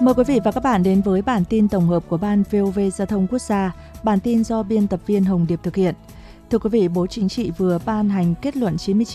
Mời quý vị và các bạn đến với bản tin tổng hợp của Ban VOV Giao thông Quốc gia. Bản tin do biên tập viên Hồng Điệp thực hiện. Thưa quý vị, Bộ Chính trị vừa ban hành kết luận 99